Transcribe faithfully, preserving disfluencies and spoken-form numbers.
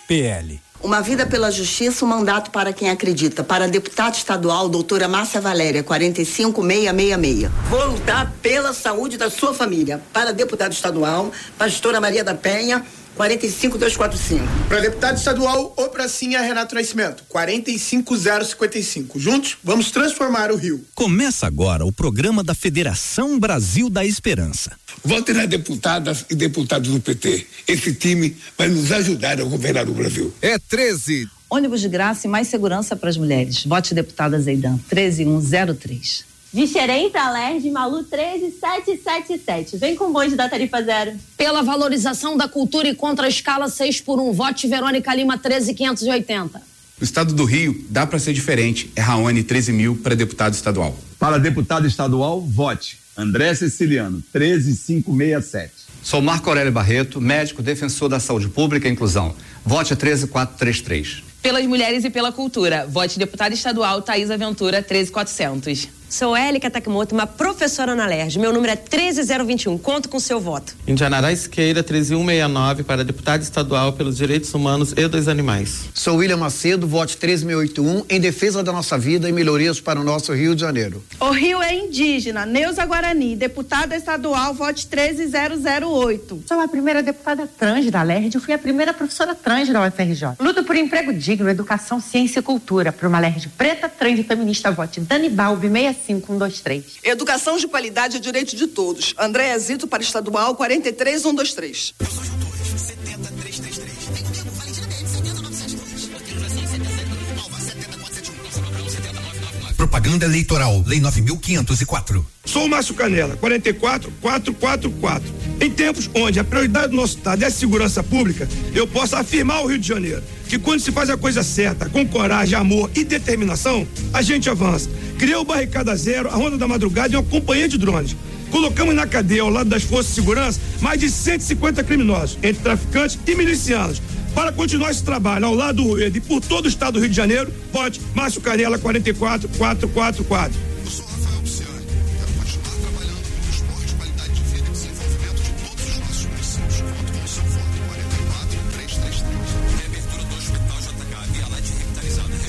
P L. Uma vida pela justiça, um mandato para quem acredita. Para deputada estadual, doutora Márcia Valéria, quarenta e cinco mil seiscentos e sessenta e seis. Vou lutar pela saúde da sua família. Para deputada estadual, pastora Maria da Penha, quarenta e cinco mil duzentos e quarenta e cinco. Para deputado estadual ou pracinha Renato Nascimento, quarenta e cinco mil cinquenta e cinco. Juntos, vamos transformar o Rio. Começa agora o programa da Federação Brasil da Esperança. Vote nas deputadas e deputados do P T. Esse time vai nos ajudar a governar o Brasil. É treze. Ônibus de graça e mais segurança para as mulheres. Vote deputada Zeidan, treze mil cento e três. De Xerém para Alerj, Malu treze mil setecentos e setenta e sete. Vem com o bonde da tarifa zero. Pela valorização da cultura e contra a escala seis por um. Vote Verônica Lima, treze mil quinhentos e oitenta. No estado do Rio, dá para ser diferente. É Raoni, treze mil para deputado estadual. Para deputado estadual, vote André Ceciliano, treze mil quinhentos e sessenta e sete. Sou Marco Aurélio Barreto, médico defensor da saúde pública e inclusão. Vote a treze mil quatrocentos e trinta e três. Pelas mulheres e pela cultura, vote deputada estadual Thaís Aventura, treze mil e quatrocentos. Sou Élica Takimoto, uma professora na Alerj. Meu número é treze mil vinte e um. Conto com seu voto. Indianará Isqueira, treze mil cento e sessenta e nove, para deputado estadual pelos direitos humanos e dos animais. Sou William Macedo, vote treze mil e oitenta e um, em defesa da nossa vida e melhorias para o nosso Rio de Janeiro. O Rio é indígena. Neuza Guarani, deputada estadual, vote treze mil e oito. Sou a primeira deputada trans da Alerj. Eu fui a primeira professora trans da U F R J. Luto por emprego digno, educação, ciência e cultura. Para uma Alerj preta, trans e feminista, vote Dani Balbi, sessenta e cinco mil cento e vinte e três. Educação de qualidade é direito de todos. Andréa Zito para estadual, quarenta e três mil cento e vinte e três. Propaganda eleitoral, Lei nove mil quinhentos e quatro. Sou Márcio Canela, quarenta e quatro mil quatrocentos e quarenta e quatro. Em tempos onde a prioridade do nosso estado é a segurança pública, eu posso afirmar ao Rio de Janeiro que quando se faz a coisa certa, com coragem, amor e determinação, a gente avança. Criou o Barricada Zero, a Ronda da Madrugada e uma companhia de drones. Colocamos na cadeia, ao lado das forças de segurança, mais de cento e cinquenta criminosos, entre traficantes e milicianos. Para continuar esse trabalho ao lado do Rueda e por todo o estado do Rio de Janeiro, vote Márcio Canela, quarenta e quatro mil quatrocentos e quarenta e quatro.